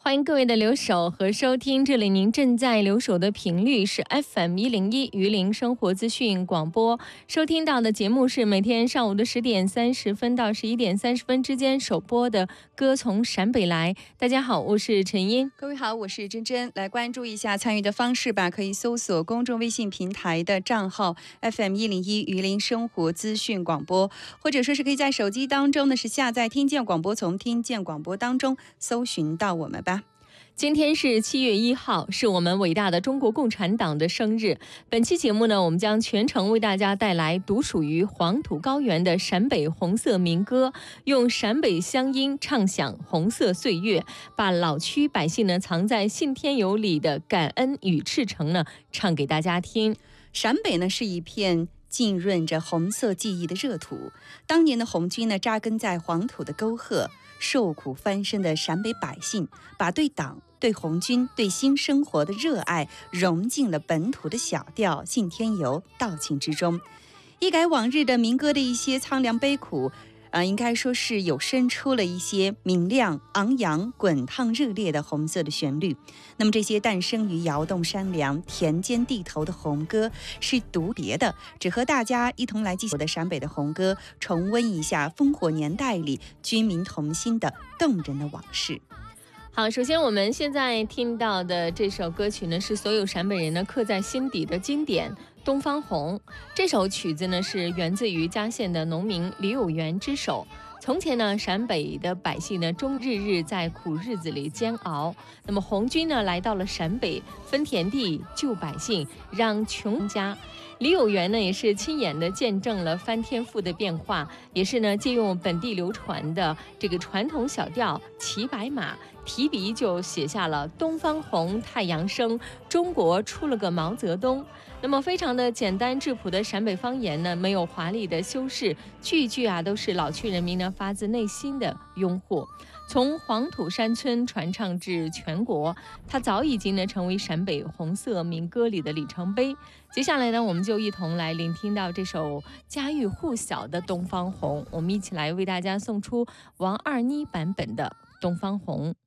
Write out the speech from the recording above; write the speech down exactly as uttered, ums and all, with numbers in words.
欢迎各位的留守和收听，这里您正在留守的频率是 F M 一零一榆林生活资讯广播，收听到的节目是每天上午的十点三十分到十一点三十分之间首播的《歌从陕北来》。大家好，我是陈茵。 各位好，我是珍珍。来关注一下参与的方式吧，可以搜索公众微信平台的账号 F M 一零一榆林生活资讯广播，或者说是可以在手机当中呢是下载听见广播，从听见广播当中搜寻到我们吧。 今天是七月一号，是我们伟大的中国共产党的生日。本期节目呢，我们将全程为大家带来独属于黄土高原的陕北红色民歌，用陕北乡音唱响红色岁月，把老区百姓呢藏在信天游里的感恩与赤诚呢唱给大家听。 陕北呢是一片浸润着红色记忆的热土，当年的红军呢扎根在黄土的沟壑，受苦翻身的陕北百姓把对党、对红军、对新生活的热爱融进了本土的小调信天游道庆之中，一改往日的民歌的一些苍凉悲苦，呃，应该说是有生出了一些明亮、昂扬、滚烫、热烈的红色的旋律。那么这些诞生于窑洞山梁、田间地头的红歌，是独别的，只和大家一同来继续的陕北的红歌，重温一下烽火年代里军民同心的动人的往事。 好，首先我们现在听到的这首歌曲呢，是所有陕北人呢刻在心底的经典《东方红》。这首曲子呢是源自于嘉县的农民李有元之手。从前呢，陕北的百姓呢终日日在苦日子里煎熬。那么红军呢来到了陕北，分田地、救百姓，让穷家。李有元呢也是亲眼的见证了翻天覆的变化，也是呢借用本地流传的这个传统小调骑白马，提笔就写下了东方红，太阳升，中国出了个毛泽东。那么非常的简单质朴的陕北方言呢，没有华丽的修饰，句句啊都是老区人民呢发自内心的拥护。从黄土山村传唱至全国，它早已经呢成为陕北红色民歌里的里程碑。接下来呢，我们就一同来聆听到这首家喻户晓的《东方红》，我们一起来为大家送出王二妮版本的《东方红》。